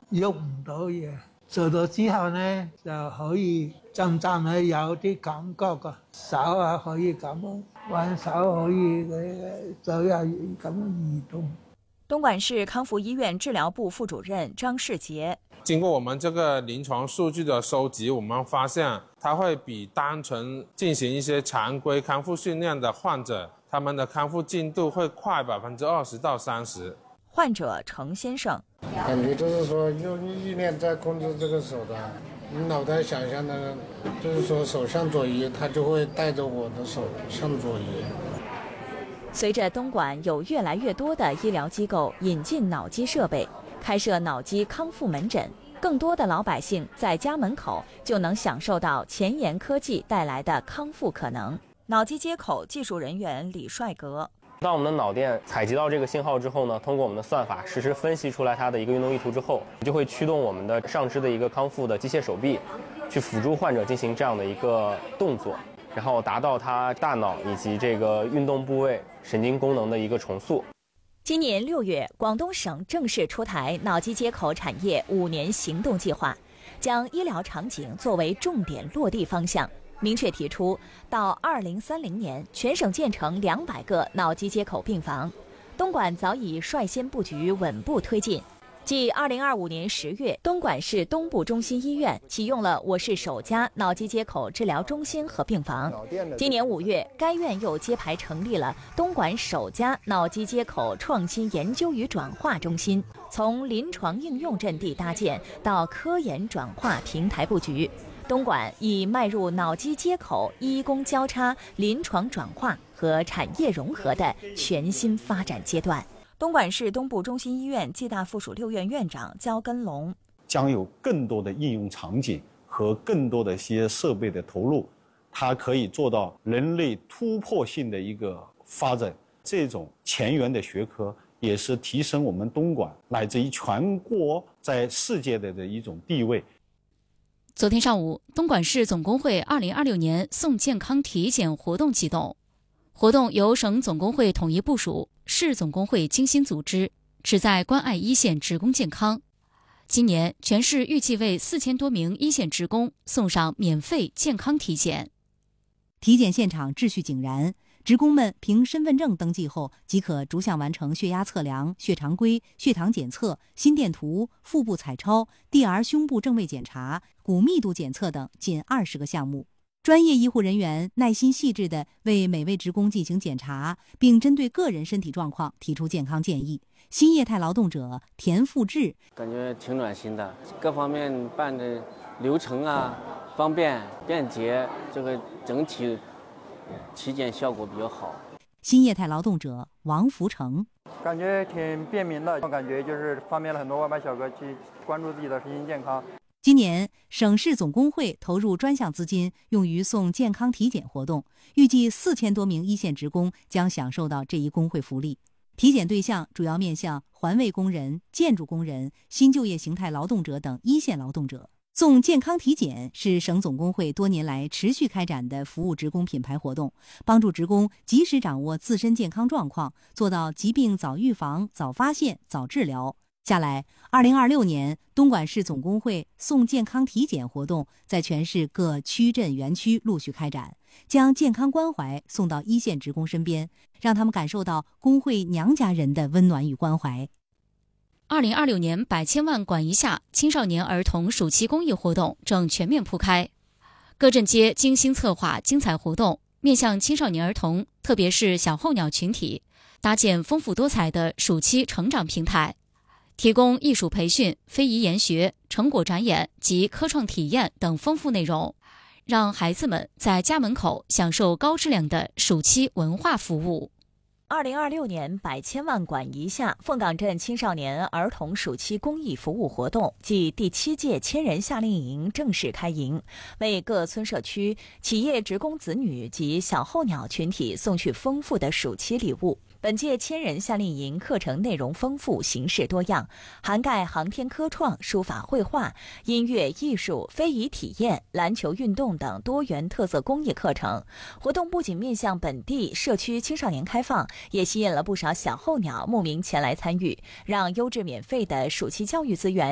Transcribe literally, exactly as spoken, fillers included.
喐唔到嘢。做到之後呢，就可以漸漸係有啲感覺㗎，手啊可以咁挽手，可以左右咁移動。 東莞市康復醫院治療部副主任張世傑， 經過我們這個臨床數據的收集，我們發現它會比單純進行一些常規康復訓練的患者，他們的康復進度會快百分之二十到三十。 患者程先生， 感覺就是說用意念在控制這個手的，你腦袋想象的，就是說手向左移，它就會帶着我的手向左移。 隨着東莞有越來越多的醫療機構引進腦機設備，開設腦機康復門診，更多的老百姓在家門口就能享受到前沿科技帶來的康復可能。腦機接口技術人員李帥格， 當我們的腦電採集到這個信號之後呢，通過我們的算法實時分析出來它的一個運動意圖之後，就會驅動我們的上肢的一個康復的機械手臂，去輔助患者進行這樣的一個動作，然後達到他大腦以及這個運動部位神經功能的一個重塑。 今年六月，廣東省正式出台腦機接口產業五年行動計劃，將醫療場景作為重點落地方向。明確提出，到二零三零年，全省建成兩百個腦機接口病房。東莞早已率先布局，穩步推進。繼二零二五年十月，東莞市東部中心醫院啟用了我市首家腦機接口治療中心和病房。今年五月，該院又揭牌成立了東莞首家腦機接口創新研究與轉化中心，從臨床應用陣地搭建到科研轉化平台布局。東莞已邁入腦機接口醫工交叉、臨床轉化和產業融合的全新發展階段。東莞市東部中心醫院暨大附屬六院院長焦根龍， 將有更多的應用場景和更多的一些設備的投入，它可以做到人類突破性的一個發展。這種前沿的學科也是提升我們東莞乃至於全國在世界的的一種地位。 昨天上午，東莞市總工會二零二六年送健康體檢活動啟動，活動由省總工會統一部署，市總工會精心組織，旨在關愛一線職工健康。今年全市預計為四千多名一線職工送上免費健康體檢。 體檢現場秩序井然，職工們憑身份證登記後，即可逐項完成血壓測量、血常規、血糖檢測、心電圖、腹部彩超、D R 胸部正位檢查、骨密度檢測等近二十個項目。專業醫護人員耐心細緻地為每位職工進行檢查，並針對個人身體狀況提出健康建議。新業態勞動者田富志， 感覺挺暖心的，各方面辦的流程啊方便便捷，這個整體體檢效果比較好。 新業態勞動者王福成， 感覺挺便民的，我感覺就是方便了很多外賣小哥去關注自己的身心健康。 今年省市總工會投入專項資金用於送健康體檢活動，預計四千多名一線職工將享受到這一工會福利。體檢對象主要面向環衛工人、建築工人、新就業形態勞動者等一線勞動者。送健康體檢是省總工會多年來持續開展的服務職工品牌活動，幫助職工及時掌握自身健康狀況，做到疾病早預防、早發現、早治療。下來，二零二六年，東莞市總工會送健康體檢活動在全市各區鎮園區陸續開展，將健康關懷送到一線職工身邊，讓他們感受到工會娘家人的溫暖與關懷。 二零二六年百千萬管一下青少年兒童暑期公益活動正全面鋪開，各鎮街精心策劃精彩活動，面向青少年兒童，特別是小候鳥群體，搭建豐富多彩的暑期成長平台。提供藝術培訓、非遺研學、成果展演及科創體驗等豐富內容，讓孩子們在家門口享受高質量的暑期文化服務。 二零二六年百千萬管一下鳳崗鎮青少年兒童暑期公益服務活動暨第七屆千人夏令營正式開營，為各村社區企業職工子女及小候鳥群體送去豐富的暑期禮物。本屆千人夏令營課程內容豐富，形式多樣，涵蓋航天科創、書法繪畫、音樂藝術、非遺體驗、籃球運動等多元特色公益課程。活動不僅面向本地社區青少年開放，也吸引了不少小候鳥慕名前來參與，讓優質免費的暑期教育資源